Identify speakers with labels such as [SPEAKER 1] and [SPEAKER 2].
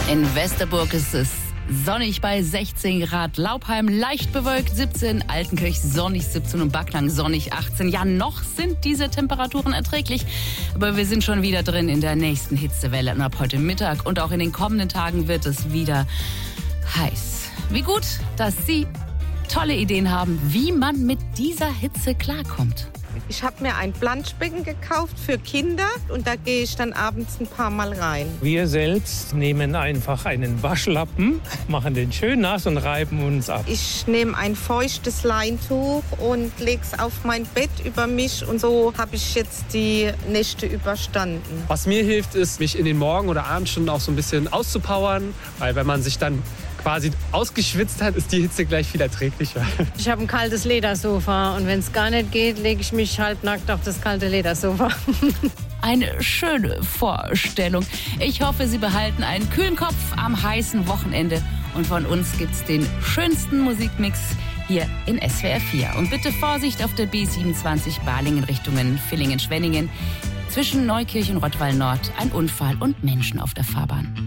[SPEAKER 1] In Westerburg ist es sonnig bei 16 Grad, Laubheim leicht bewölkt 17, Altenkirch sonnig 17 und Backnang sonnig 18. Ja, noch sind diese Temperaturen erträglich, aber wir sind schon wieder drin in der nächsten Hitzewelle. Und ab heute Mittag und auch in den kommenden Tagen wird es wieder heiß. Wie gut, dass Sie tolle Ideen haben, wie man mit dieser Hitze klarkommt.
[SPEAKER 2] Ich habe mir ein Planschbecken gekauft für Kinder und da gehe ich dann abends ein paar Mal rein.
[SPEAKER 3] Wir selbst nehmen einfach einen Waschlappen, machen den schön nass und reiben uns ab.
[SPEAKER 2] Ich nehme ein feuchtes Leintuch und lege es auf mein Bett über mich und so habe ich jetzt die Nächte überstanden.
[SPEAKER 4] Was mir hilft, ist, mich in den Morgen- oder Abendstunden auch so ein bisschen auszupowern, weil wenn man sich dann quasi ausgeschwitzt hat, ist die Hitze gleich viel erträglicher.
[SPEAKER 5] Ich habe ein kaltes Ledersofa und wenn es gar nicht geht, lege ich mich halbnackt auf das kalte Ledersofa.
[SPEAKER 1] Eine schöne Vorstellung. Ich hoffe, Sie behalten einen kühlen Kopf am heißen Wochenende. Und von uns gibt's den schönsten Musikmix hier in SWR 4. Und bitte Vorsicht auf der B27 Balingen Richtungen Villingen-Schwenningen. Zwischen Neukirch und Rottweil Nord ein Unfall und Menschen auf der Fahrbahn.